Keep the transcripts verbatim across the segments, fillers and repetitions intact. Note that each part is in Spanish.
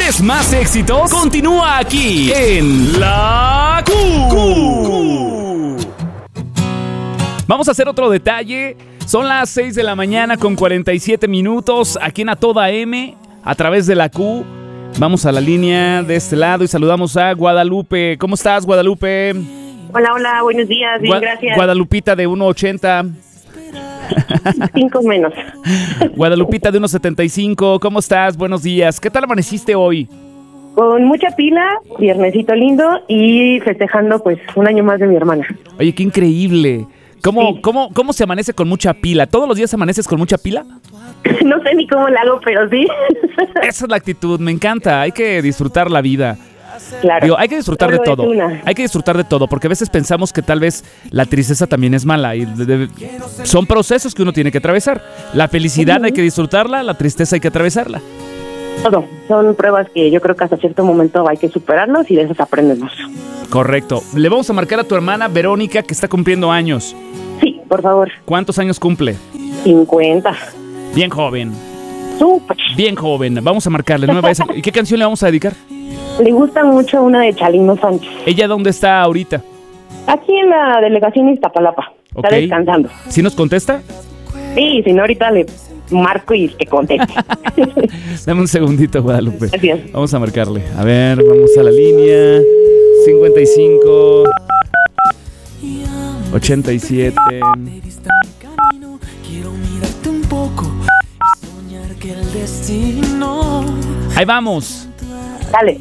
¿Quieres más éxitos? Continúa aquí en La Q. Vamos a hacer otro detalle. Son las seis de la mañana con cuarenta y siete minutos aquí en A Toda M a través de La Q. Vamos a la línea de este lado y saludamos a Guadalupe. ¿Cómo estás, Guadalupe? Hola, hola, buenos días, bien, Gua- gracias. Guadalupita de uno ochenta. Cinco menos. Guadalupita de uno setenta y cinco. ¿Cómo estás? Buenos días. ¿Qué tal amaneciste hoy? Con mucha pila, viernesito lindo y festejando pues un año más de mi hermana. Oye, qué increíble. ¿Cómo, Sí. cómo, cómo se amanece con mucha pila? ¿Todos los días amaneces con mucha pila? No sé ni cómo la hago, pero sí. Esa es la actitud, me encanta. Hay que disfrutar la vida. Claro. Digo, hay que disfrutar Solo de es todo. una. Hay que disfrutar de todo, porque a veces pensamos que tal vez la tristeza también es mala. Y de- de- son procesos que uno tiene que atravesar. La felicidad hay que disfrutarla, la tristeza hay que atravesarla. Todo. Son pruebas que yo creo que hasta cierto momento hay que superarlos y de esas aprendemos. Correcto. Le vamos a marcar a tu hermana Verónica, que está cumpliendo años. Sí, por favor. ¿Cuántos años cumple? cincuenta. Bien joven. Súper. Bien joven. Vamos a marcarle. No me vayas a- ¿Y qué canción le vamos a dedicar? Le gusta mucho una de Chalino Sánchez. ¿Ella dónde está ahorita? Aquí en la delegación Iztapalapa. Está Ok. descansando. ¿Sí nos contesta? Sí, si no ahorita le marco y que conteste. Dame un segundito, Guadalupe. Gracias. Vamos a marcarle. A ver, vamos a la línea. cincuenta y cinco. ochenta y siete. Ahí vamos. Dale.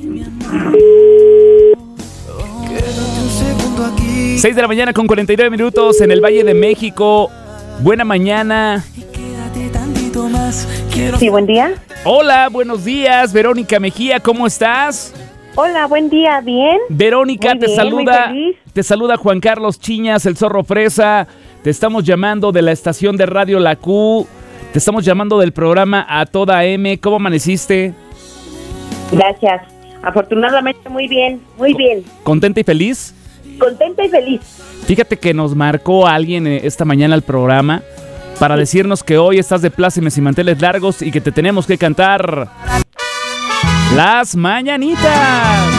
seis de la mañana con cuarenta y nueve minutos en el Valle de México. Buena mañana. Sí, buen día. Hola, buenos días. Verónica Mejía, ¿cómo estás? Hola, buen día, ¿bien? Verónica, Muy te bien, saluda. muy feliz. Te saluda Juan Carlos Chiñas, el Zorro Fresa. Te estamos llamando de la estación de radio La Q. Te estamos llamando del programa A Toda M. ¿Cómo amaneciste? Gracias. Afortunadamente muy bien, muy bien. ¿Contenta y feliz? Contenta y feliz. Fíjate que nos marcó alguien eh, esta mañana al programa para decirnos que hoy estás de plácemes y manteles largos y que te tenemos que cantar Las Mañanitas.